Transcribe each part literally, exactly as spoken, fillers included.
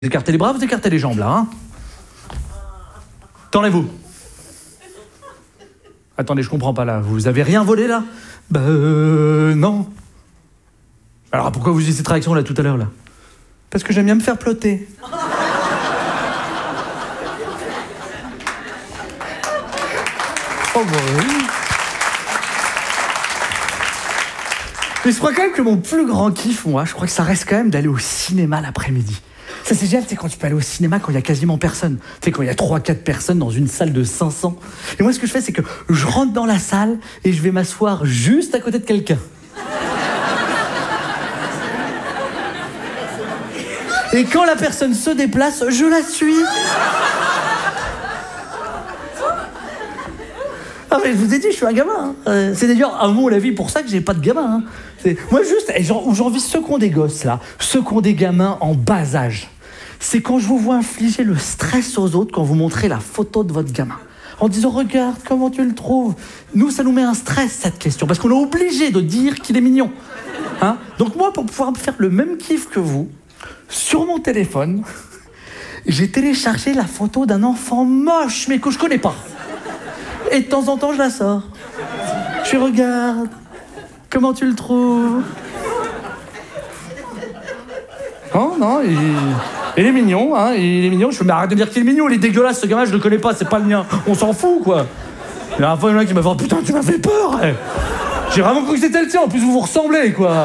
Vous écartez les bras, vous écartez les jambes, là, hein. Tendez-vous. Attendez, je comprends pas, là. Vous avez rien volé, là? Bah, euh, non. Alors, pourquoi vous avez cette réaction, là, tout à l'heure, là? Parce que j'aime bien me faire plotter. Oh, bon, oui. Mais je crois quand même que mon plus grand kiff, moi, je crois que ça reste quand même d'aller au cinéma l'après-midi. Ça, c'est génial, c'est quand tu peux aller au cinéma quand il y a quasiment personne. Tu sais, quand il y a trois quatre personnes dans une salle de cinq cents. Et moi, ce que je fais, c'est que je rentre dans la salle et je vais m'asseoir juste à côté de quelqu'un. Et quand la personne se déplace, je la suis. Ah mais je vous ai dit, je suis un gamin. Hein. Euh, c'est d'ailleurs, à mon avis, pour ça que j'ai pas de gamin. Hein. C'est... Moi, juste, j'envie ceux qui ont des gosses, là, ceux qui ont des gamins en bas âge. C'est quand je vous vois infliger le stress aux autres quand vous montrez la photo de votre gamin. En disant, regarde, comment tu le trouves? Nous, ça nous met un stress, cette question, parce qu'on est obligé de dire qu'il est mignon. Hein? Donc moi, pour pouvoir faire le même kiff que vous, sur mon téléphone, j'ai téléchargé la photo d'un enfant moche, mais que je connais pas. Et de temps en temps, je la sors. Je regarde. Comment tu le trouves? Non, non, il... il est mignon, hein, il est mignon. Je me dis, arrête de dire qu'il est mignon, il est dégueulasse, ce gamin, je le connais pas, c'est pas le mien. On s'en fout, quoi. Il y a un fois, il y en a qui m'a fait, oh, putain, tu m'as fait peur. Eh. J'ai vraiment cru que c'était le tien, en plus, vous vous ressemblez, quoi.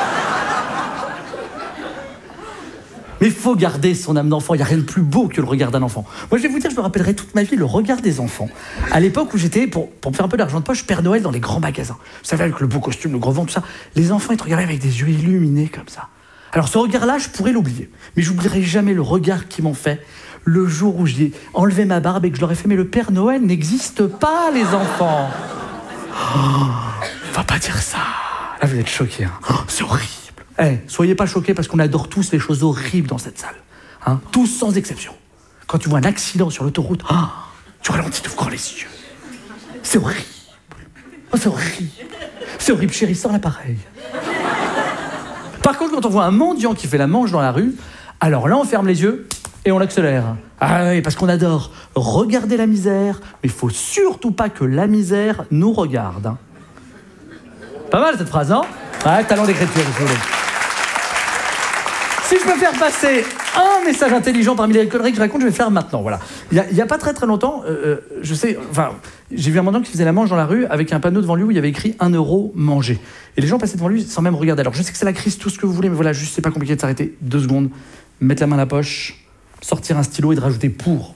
Mais il faut garder son âme d'enfant, il n'y a rien de plus beau que le regard d'un enfant. Moi, je vais vous dire, je me rappellerai toute ma vie le regard des enfants. À l'époque où j'étais, pour, pour me faire un peu d'argent de poche, Père Noël dans les grands magasins. Vous savez, avec le beau costume, le gros vent, tout ça. Les enfants, ils te regardaient avec des yeux illuminés comme ça. Alors, ce regard-là, je pourrais l'oublier. Mais j'oublierai jamais le regard qu'ils m'ont fait le jour où j'ai enlevé ma barbe et que je leur ai fait « Mais le Père Noël n'existe pas, les enfants !» Oh, va pas dire ça. Là, vous êtes choqués. Hein. Oh, c'est horrible. Eh, hey, soyez pas choqués parce qu'on adore tous les choses horribles dans cette salle. Hein, tous sans exception. Quand tu vois un accident sur l'autoroute, oh, tu ralentis, tu ouvres les yeux. C'est horrible. Oh, c'est horrible. C'est horrible, chérie, sors l'appareil. Par contre, quand on voit un mendiant qui fait la manche dans la rue, alors là, on ferme les yeux et on accélère. Ah oui, parce qu'on adore regarder la misère, mais il faut surtout pas que la misère nous regarde. Hein. Pas mal cette phrase, non? Ouais, talent d'écriture, vous voulez. Si je peux faire passer un message intelligent parmi les conneries que je raconte, je vais le faire maintenant. Voilà. Il n'y a, a pas très très longtemps, euh, je sais, enfin, j'ai vu un mendiant qui faisait la manche dans la rue avec un panneau devant lui où il y avait écrit un euro mangé. Et les gens passaient devant lui sans même regarder. Alors je sais que c'est la crise, tout ce que vous voulez, mais voilà, juste c'est pas compliqué de s'arrêter deux secondes, mettre la main à la poche, sortir un stylo et de rajouter pour.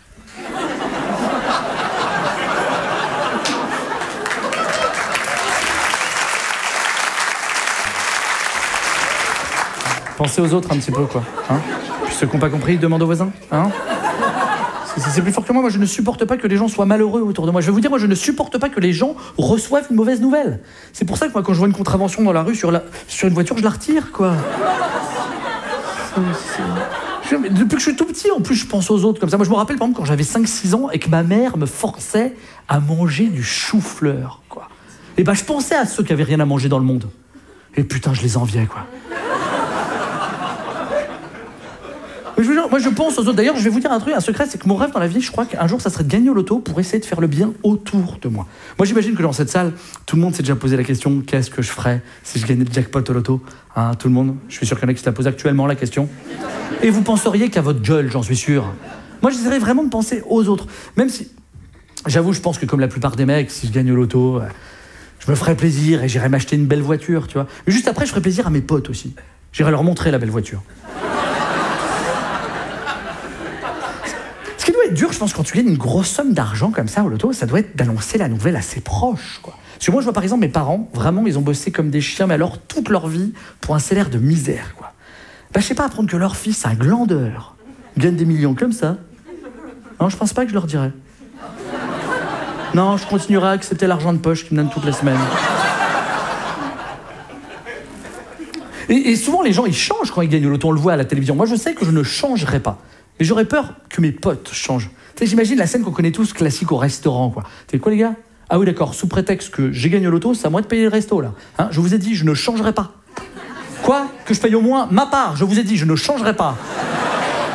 Pensez aux autres un petit peu, quoi. Hein, puis ceux qui n'ont pas compris, demandent aux voisins. Hein, c'est, c'est plus fort que moi. Moi, je ne supporte pas que les gens soient malheureux autour de moi. Je vais vous dire, moi, je ne supporte pas que les gens reçoivent une mauvaise nouvelle. C'est pour ça que moi, quand je vois une contravention dans la rue sur, la... sur une voiture, je la retire, quoi. C'est, c'est... Je... Depuis que je suis tout petit, en plus, je pense aux autres comme ça. Moi, je me rappelle, par exemple, quand j'avais cinq six ans et que ma mère me forçait à manger du chou-fleur, quoi. Et ben, je pensais à ceux qui avaient rien à manger dans le monde. Et putain, je les enviais, quoi. Mais je veux dire, moi je pense aux autres. D'ailleurs, je vais vous dire un truc, un secret, c'est que mon rêve dans la vie, je crois qu'un jour, ça serait de gagner au loto pour essayer de faire le bien autour de moi. Moi, j'imagine que dans cette salle, tout le monde s'est déjà posé la question, qu'est-ce que je ferais si je gagnais le jackpot au loto? Hein, tout le monde? Je suis sûr qu'il y en a qui se la posent actuellement, la question. Et vous penseriez qu'à votre gueule, j'en suis sûr. Moi, j'essaierais vraiment de penser aux autres. Même si, j'avoue, je pense que comme la plupart des mecs, si je gagne au loto, je me ferais plaisir et j'irais m'acheter une belle voiture, tu vois. Mais juste après, je ferais plaisir à mes potes aussi. J'irais leur montrer la belle voiture. Ce qui doit être dur, je pense, quand tu gagnes une grosse somme d'argent comme ça au loto, ça doit être d'annoncer la nouvelle à ses proches, quoi. Parce que moi, je vois par exemple mes parents, vraiment, ils ont bossé comme des chiens, mais alors toute leur vie, pour un salaire de misère, quoi. Bah, je sais pas, apprendre que leur fils, un glandeur, gagne des millions comme ça. Non, je pense pas que je leur dirais. Non, je continuerai à accepter l'argent de poche qu'ils me donnent toutes les semaines. Et, et souvent, les gens, ils changent quand ils gagnent au loto, on le voit à la télévision. Moi, je sais que je ne changerai pas. Mais j'aurais peur que mes potes changent. Tu sais, j'imagine la scène qu'on connaît tous, classique au restaurant, quoi. Tu sais quoi, les gars? Ah oui, d'accord, sous prétexte que j'ai gagné au loto, c'est à moi de payer le resto, là. Hein, je vous ai dit, je ne changerai pas. Quoi? Que je paye au moins ma part. Je vous ai dit, je ne changerai pas.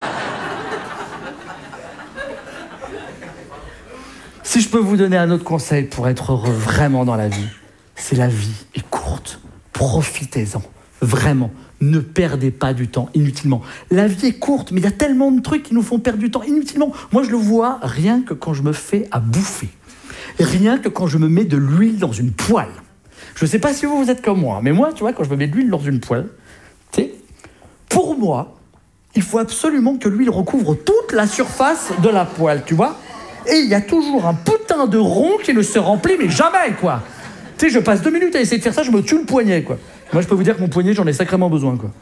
je peux vous donner un autre conseil pour être heureux vraiment dans la vie, c'est la vie est courte. Profitez-en. Vraiment. Ne perdez pas du temps inutilement. La vie est courte, mais il y a tellement de trucs qui nous font perdre du temps inutilement. Moi, je le vois rien que quand je me fais à bouffer. Rien que quand je me mets de l'huile dans une poêle. Je ne sais pas si vous, vous êtes comme moi, mais moi, tu vois, quand je me mets de l'huile dans une poêle, tu sais, pour moi, il faut absolument que l'huile recouvre toute la surface de la poêle, tu vois. Et il y a toujours un putain de rond qui ne se remplit, mais jamais, quoi. Tu sais, je passe deux minutes à essayer de faire ça, je me tue le poignet, quoi. Moi, je peux vous dire que mon poignet, j'en ai sacrément besoin, quoi.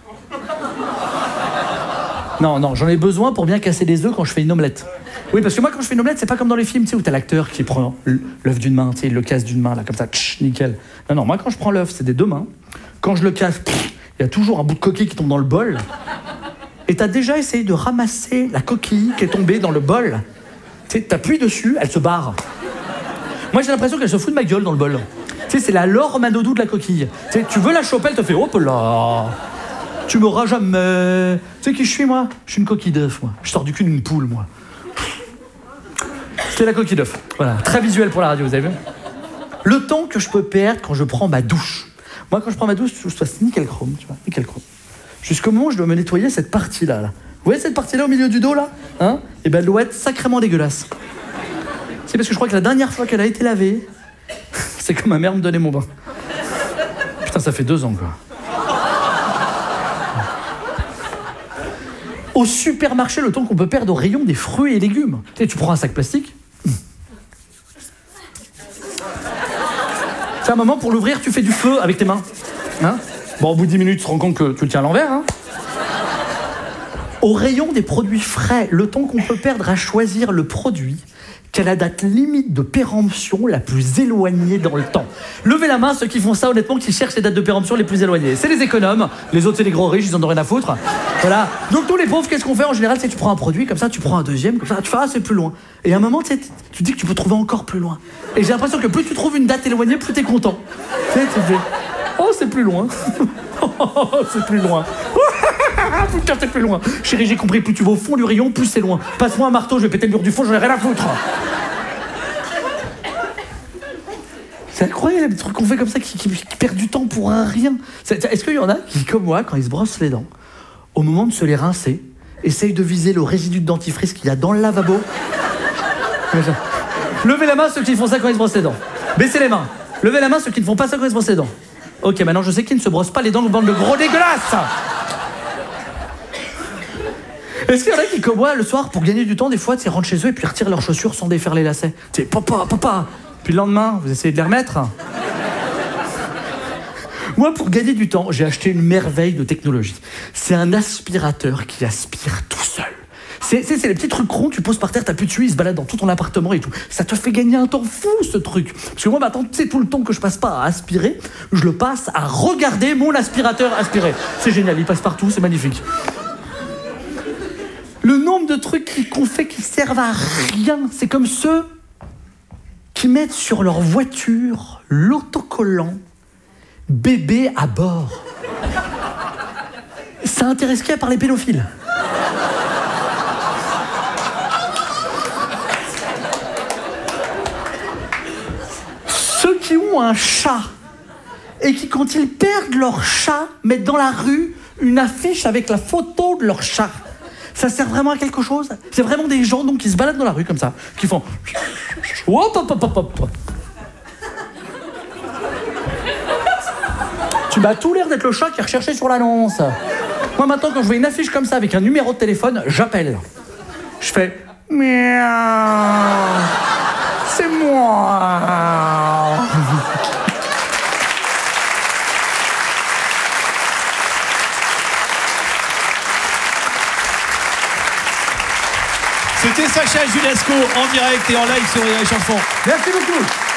Non, non, j'en ai besoin pour bien casser des œufs quand je fais une omelette. Oui, parce que moi, quand je fais une omelette, c'est pas comme dans les films, tu sais, où t'as l'acteur qui prend l'œuf d'une main, tu sais, il le casse d'une main, là, comme ça, tch, nickel. Non, non, moi, quand je prends l'œuf, c'est des deux mains. Quand je le casse, il y a toujours un bout de coquille qui tombe dans le bol. Et t'as déjà essayé de ramasser la coquille qui est tombée dans le bol. Tu sais, t'appuies dessus, elle se barre. Moi, j'ai l'impression qu'elle se fout de ma gueule dans le bol. Tu sais, c'est la Laure Manodou de la coquille. Tu sais, tu veux la choper, elle te fait hop là. Tu m'auras jamais. Tu sais qui je suis, moi? Je suis une coquille d'œuf, moi. Je sors du cul d'une poule, moi. C'est la coquille d'œuf. Voilà, très visuel pour la radio, vous avez vu? Le temps que je peux perdre quand je prends ma douche. Moi, quand je prends ma douche, je passe nickel chrome, tu vois, nickel chrome. Jusqu'au moment où je dois me nettoyer cette partie-là, là. Vous voyez cette partie-là au milieu du dos, là? Hein? Et ben, elle doit être sacrément dégueulasse. C'est parce que je crois que la dernière fois qu'elle a été lavée, c'est que ma mère me donnait mon bain. Putain, ça fait deux ans, quoi. Au supermarché, le temps qu'on peut perdre au rayon des fruits et légumes. Tu sais, tu prends un sac plastique. C'est un moment, pour l'ouvrir, tu fais du feu avec tes mains. Hein? Bon, au bout de dix minutes, tu te rends compte que tu le tiens à l'envers. Hein? Au rayon des produits frais, le temps qu'on peut perdre à choisir le produit qui a la date limite de péremption la plus éloignée dans le temps. Levez la main ceux qui font ça, honnêtement, qui cherchent les dates de péremption les plus éloignées. C'est les économes, les autres c'est les gros riches, ils en ont rien à foutre. Voilà. Donc tous les pauvres, qu'est-ce qu'on fait en général? C'est que tu prends un produit, comme ça, tu prends un deuxième, comme ça, tu fais ah c'est plus loin. Et à un moment, tu sais, tu dis que tu peux trouver encore plus loin. Et j'ai l'impression que plus tu trouves une date éloignée, plus t'es content. Tu sais, tu fais oh c'est plus loin. Oh c'est plus loin. Putain, c'est plus loin. Chérie, j'ai compris, plus tu vas au fond du rayon, plus c'est loin. Passe-moi un marteau, je vais péter le mur du fond, j'en ai rien à foutre. C'est incroyable, les trucs qu'on fait comme ça qui, qui, qui perdent du temps pour un rien. C'est, est-ce qu'il y en a qui, comme moi, quand ils se brossent les dents, au moment de se les rincer, essayent de viser le résidu de dentifrice qu'il y a dans le lavabo? Levez la main ceux qui font ça quand ils se brossent les dents. Baissez les mains. Levez la main ceux qui ne font pas ça quand ils se brossent les dents. Ok, maintenant je sais qu'ils ne se brossent pas les dents, bande de gros dégueulasses. Est-ce qu'il y en a qui, comme moi, le soir, pour gagner du temps, des fois, tu sais, rentrent chez eux et puis retirent leurs chaussures sans défaire les lacets? Tu sais, papa, papa. Puis le lendemain, vous essayez de les remettre. Moi, pour gagner du temps, j'ai acheté une merveille de technologie. C'est un aspirateur qui aspire tout seul. C'est, c'est, c'est les petits trucs ronds, tu poses par terre, t'appuies dessus, il se balade dans tout ton appartement et tout. Ça te fait gagner un temps fou, ce truc. Parce que moi, maintenant, tu sais, tout le temps que je passe pas à aspirer, je le passe à regarder mon aspirateur aspirer. C'est génial, il passe partout, c'est magnifique. Le nombre de trucs qu'on fait qui servent à rien, c'est comme ceux qui mettent sur leur voiture l'autocollant « bébé à bord ». Ça intéresse qui à part les pédophiles? Ceux qui ont un chat et qui, quand ils perdent leur chat, mettent dans la rue une affiche avec la photo de leur chat. Ça sert vraiment à quelque chose? C'est vraiment des gens donc, qui se baladent dans la rue comme ça, qui font... Hop, hop, hop, hop, hop. Tu m'as tout l'air d'être le chat qui est recherché sur l'annonce. Moi maintenant, quand je vois une affiche comme ça avec un numéro de téléphone, j'appelle. Je fais... Miaou. C'est moi. C'était Sacha Judasco en direct et en live sur les chansons. Merci beaucoup.